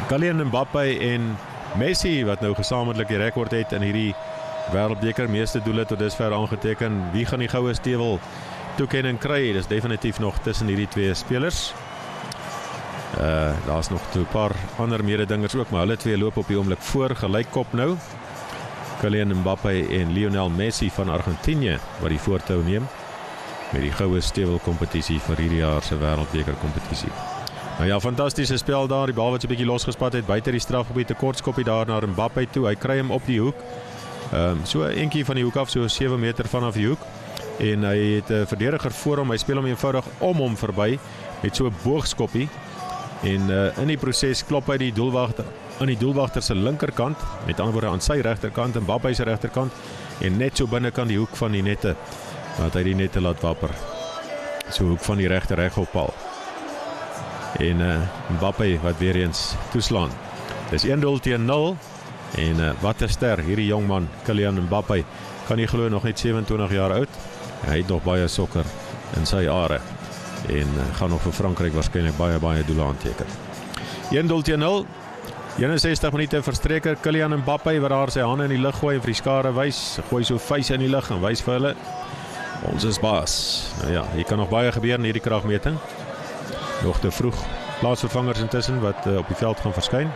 Kylian Mbappé en Messi wat nou gesamentlik die rekord het in hierdie wêreldbeker, meeste doele tot dusver aangeteken. Wie gaan die goue stewel toekenning kry? Dis definitief nog tussen hierdie twee spelers. Daar's nog 'n paar ander mededingers ook, maar hulle twee loop op die oomblik voor, gelykop nou. Kylian Mbappé en Lionel Messi van Argentinië wat die voortou neem met die goue stewel kompetisie vir hierdie jaar se wêreldbeker kompetisie. Nou ja, fantastiese spel daar, die bal wat so 'n bietjie losgespat het buite die strafgebied, 'n kort skoppie daar na Mbappé toe. Hy kry hom op die hoek. So eentjie van die hoek af, so 7 meter vanaf die hoek. En hy het 'n verdediger voor hom, hy speel hom eenvoudig om hom verby met so 'n boogskoppie. En in die proses klop hy die doelwagter aan die doelwagter se linkerkant, met ander woorde aan sy regterkant en Mbappé se regterkant, en net so binnekant die hoek van die nette, wat hy die nette laat wapper. So hoek van die regter reg op paal. En Mbappé wat weer eens toeslaan. Dis 1-0 en wat 'n ster hierdie jong man, Kylian Mbappé. Kan nie glo, nog net 27 jaar oud. Hy het nog baie sokker in sy are en gaan nog vir Frankryk waarskynlik baie doele aanteken. 1-0, 61 minute verstreker. Kylian Mbappé wat daar sy hande in die lug gooi en vir die skare wys, gooi so vuise in die lug en wys vir hulle, ons is baas. Nou ja, hier kan nog baie gebeur in hierdie kragmeting. Nog te vroeg plaatsvervangers intussen wat op die veld gaan verskyn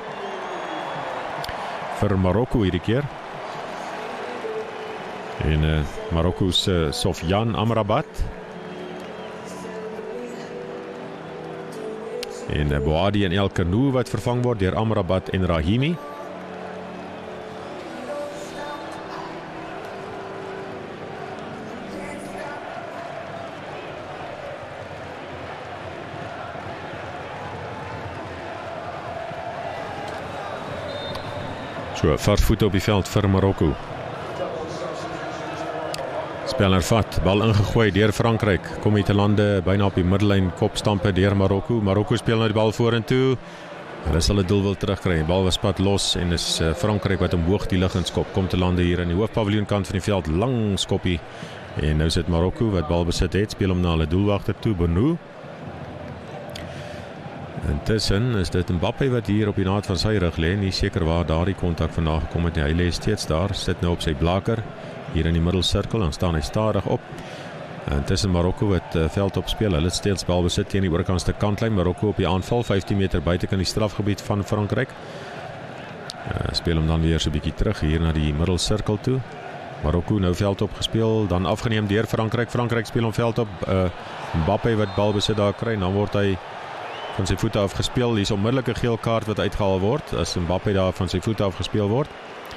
vir Marokko hierdie keer. En Marokko se Sofiane Amrabat en Boadi en El Khanou wat vervang word deur Amrabat en Rahimi. So, vars voet op die veld vir Marokko. Speler vat, bal ingegooi deur Frankryk. Kom hier te lande byna op die middellyn, kopstampe deur Marokko. Marokko speel nou die bal vorentoe. Hulle sal 'n doel wil terugkry. Die bal was pad los en is Frankryk wat hom hoog die lug inskop. Kom te lande hier in die hoofpaviljoenkant van die veld, lang skoppie. En nou sit Marokko wat bal besit het, speel hom na hulle doelwagter toe, Benou. Intussen is dit Mbappé wat hier op die naad van sy rug lê, nie seker waar daardie kontak vandaan gekom het nie. Hy lê steeds daar, sit nou op sy blaker hier in die middelsirkel, dan staan hy stadig op. Intussen Marokko wat veld op speel, hulle het steeds bal besit teen die oorkantste kantlyn. Marokko op die aanval, 15 meter buitekant die strafgebied van Frankryk. Speel hom dan weer so 'n bietjie terug hier na die middelsirkel toe. Marokko nou veld op gespeel, dan afgeneem deur Frankryk. Frankryk speel hom veld op. Mbappé wat bal besit daar kry, dan word hy van sy voete af gespeel. Hier is onmiddellik 'n geel kaart wat uitgehaal word as Mbappé daar van sy voete af gespeel word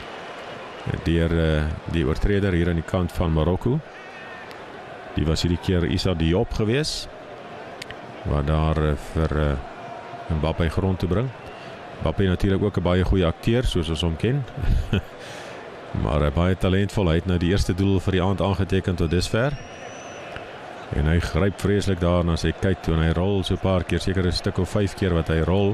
deur die oortreder hier aan die kant van Marokko. Die was hierdie keer Issa Diop gewees wat daar vir Mbappé grond te bring. Mbappé natuurlik ook 'n baie goeie akteur soos ons hom ken. Maar baie talentvol. Hy het nou die eerste doel vir die aand aangeteken tot dusver. En hy gryp vreeslik daar na sy kyk toe en hy rol so 'n paar keer, seker 'n stuk of 5 keer wat hy rol.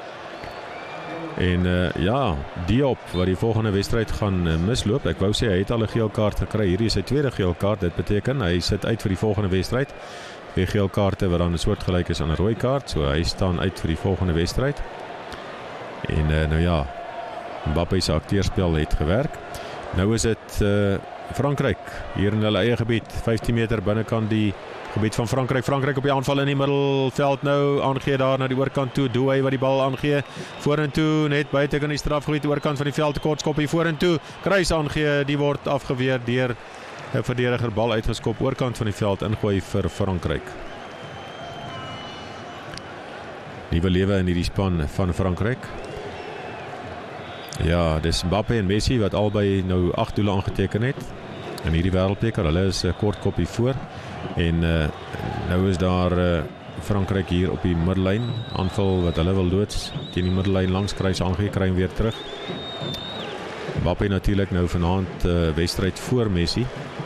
En ja, Diop wat die volgende wedstryd gaan misloop. Ek wou sê hy het al 'n geel kaart gekry. Hierdie is sy tweede geel kaart. Dit beteken hy sit uit vir die volgende wedstryd. 2 geel kaarte wat dan 'n soortgelyk is aan 'n rooi kaart. So hy staan uit vir die volgende wedstryd. En nou ja, Mbappé se akteurspel het gewerk. Nou is dit Frankryk hier in hulle eie gebied, 15 meter binnekant die gebied van Frankryk. Frankryk op die aanval in die middelveld nou, aangee daar na die oorkant toe, Douay wat die bal aangee, vorentoe, net buite kan die strafgebied, oorkant van die veld, kort skop hier vorentoe, kruis aangee, die word afgeweer deur 'n verdediger, bal uitgeskop, oorkant van die veld, ingooi vir Frankryk. Nuwe lewe in hierdie span van Frankryk. Ja, dis Mbappé en Messi wat albei nou 8 doele aangeteken het in hierdie wêreldbeker. Hulle is 'n kort koppie voor en nou is daar Frankryk hier op die middellyn, aanval wat hulle wil loods teen die middellyn langs, kruis aangee, kry hom weer terug. Mbappé natuurlik nou vanaand wedstryd voor Messi,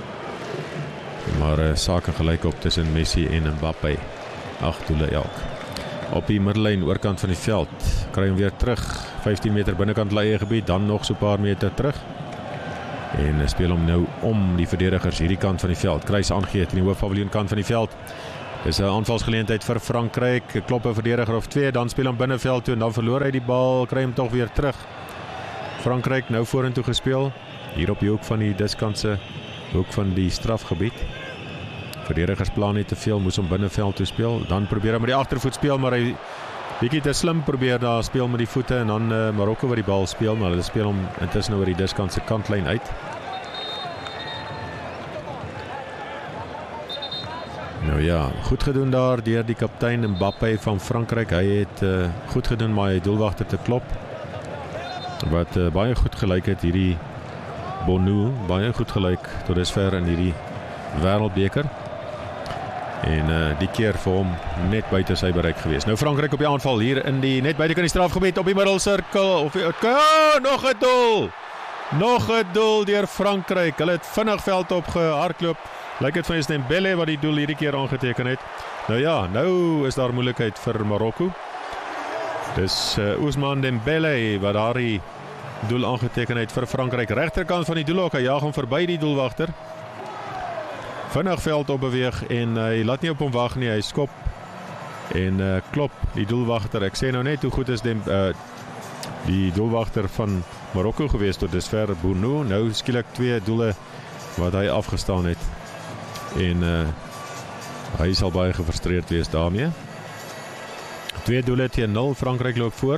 maar sake gelyk op tussen Messi en Mbappé, 8 doele elk. Op die middellyn oorkant van die veld, kry hom weer terug, 15 meter binnekant eie gebied, dan nog so 'n paar meter terug. En speel hom nou om die verdedigers hierdie kant van die veld. Kruis aangee in die hoofpaviljoen kant van die veld. Dis 'n aanvalsgeleentheid vir Frankryk, klop 'n verdediger of 2, dan speel hom binneveld toe en dan verloor hy die bal, kry hom tog weer terug. Frankryk nou vorentoe gespeel, hier op die hoek van die diskantse hoek van die strafgebied. Verdedigers plan nie te veel, moes hom binneveld toe speel, dan probeer hy met die agtervoet speel, maar hy bietjie te slim probeer daar speel met die voete en dan Marokko wat die bal speel, maar hulle speel hom intussen oor die diskantse kantlyn uit. Nou ja, goed gedoen daar deur die kaptein Mbappé van Frankryk. Hy het goed gedoen maar hy doelwagter te klop. Wat baie goed gelyk het hierdie Bonu, baie goed gelyk tot dusver in hierdie wêreldbeker. En die keer vir hom net buite sy bereik gewees. Nou Frankryk op die aanval hier in die net buite kan die strafgebied op die middelsirkel of nog 'n doel. Nog 'n doel deur Frankryk. Hulle het vinnig veld op gehardloop. Lyk dit van Dembele wat die doel hierdie keer aangeteken het. Nou ja, nou is daar moeilikheid vir Marokko. Dis Ousmane Dembele wat daardie doel aangeteken het vir Frankryk. Regterkant van die doelhok, hy jaag hom verby die doelwagter. Vinnig veld op beweeg en hy laat nie op hom wag nie, hy skop en klop die doelwagter. Ek sê nou net hoe goed is die doelwagter van Marokko gewees tot dusver, Bonu. Nou skielik 2 doele wat hy afgestaan het. En hy sal baie gefrustreerd wees daarmee. 2 doele teen 0, Frankryk loop voor.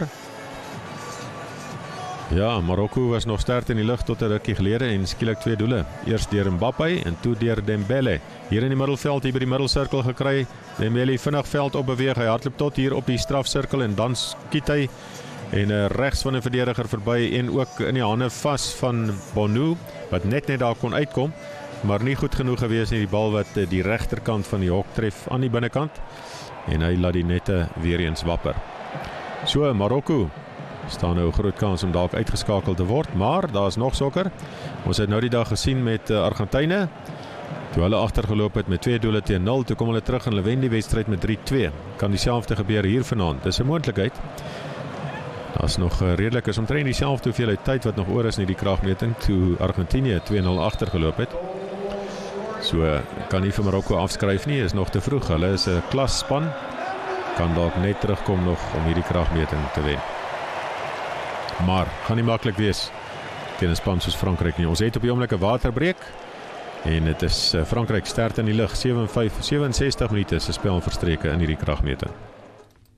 Ja, Marokko was nog sterk in die lug tot 'n rukkie gelede en skielik 2 doele. Eers deur Mbappé en toe deur Dembele. Hier in die middelveld, hier by die middelsirkel gekry. Dembele vinnig veld op beweeg. Hy hardloop tot hier op die strafsirkel en dan skiet hy en regs van 'n verdediger verby en ook in die hande vas van Bonu wat net daar kon uitkom, maar nie goed genoeg gewees nie, die bal wat die regterkant van die hok tref aan die binnekant en hy laat die nette weer eens wapper. So Marokko staan nou 'n groot kans om dalk uitgeskakel te word, maar daar's nog sokker. Ons het nou die dag gesien met Argentyne, toe hulle agtergeloop het met 2 doele teen 0, toe kom hulle terug en hulle wen die wedstryd met 3-2. Kan dieselfde gebeur hier vanaand. Dis 'n moontlikheid. Daar's nog redelik is omtrent dieselfde hoeveelheid tyd wat nog oor is in die kragmeting toe Argentinië 2-0 agtergeloop het. So kan nie vir Marokko afskryf nie, is nog te vroeg. Hulle is 'n klasspan, kan dalk net terugkom nog om hierdie kragmeting te wen. Maar gaan nie maklik wees teen 'n span soos Frankryk nie. Ons het op die oomblik 'n waterbreek en dit is Frankryk sterk in die lug. 67 minute se spel verstreke in hierdie kragmeting.